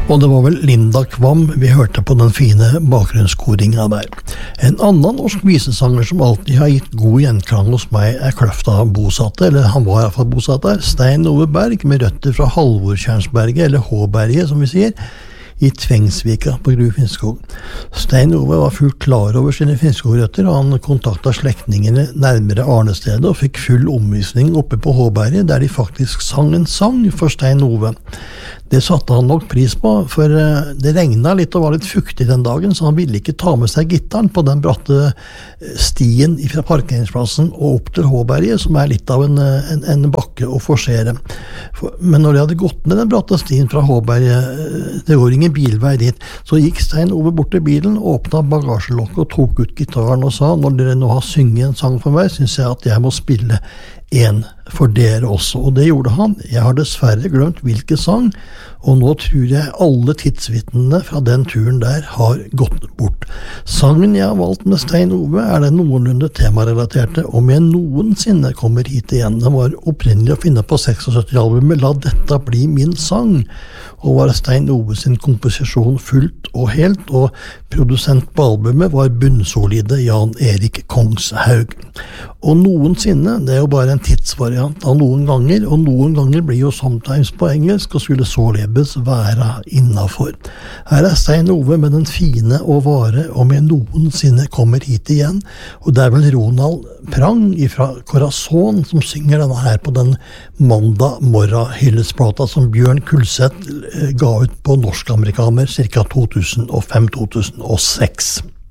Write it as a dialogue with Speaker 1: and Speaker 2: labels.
Speaker 1: Og det var vel Linda Kvam vi hørte på den fine bakgrunnskoringen der. En annen norsk visesanger som alltid har gitt god gjenklang hos meg Kløfta bosatte, eller han var i hvert fall bosatt der, Stein Ove Berg med røtter fra Halvortjernsberget, eller Håberget som vi sier, i Tvengsvika på Gru Finnskog. Stein Ove var fullt klar over sine Finnskog-røtter, og han kontaktet slektningene nærmere Arnestedet og fikk full omvisning oppe på Håberget, der de faktisk sang en sang for Stein Ove. Det satte han nok pris på, for det regnet litt og var litt fuktig den dagen, så han ville ikke ta med seg gitaren på den bratte stien fra parkeringsplassen og opp til Håberget, som litt av en bakke å forsere. Men når de hadde gått ned den bratte stien fra Håberget, det går ingen bilvei dit, så gikk Stein Ove bort til bilen, åpnet bagasjelokket og tok ut gitaren og sa, når dere nå har synget en sang for meg, synes jeg at jeg må spille en for dere også, og det gjorde han. Jeg har dessverre glemt hvilken sang, og nå tror jeg alle tidsvitnene fra den turen der har gått bort. Sangen jeg har valgt med Stein Ove den noenlunde temarelaterte, om jeg noensinne kommer hit igjen. Den var opprinnelig å finne på 76-albumet La dette bli min sang, og var Stein Ove sin komposisjon fullt og helt, og produsent på albumet var bunnsolide Jan Erik Kongshaug. Og noensinne, det jo bare en tidsvariant av noen ganger, og noen ganger blir jo sometimes på engelsk, og skulle således være innenfor. Her Stein Ove med den fine og vare om jeg noensinne kommer hit igjen, og det vel Ronald Prang fra Corazon som synger denne her på den mandag morgenhyllesplata som Bjørn Kulseth ga ut på norsk-amerikaner cirka 2005-2006.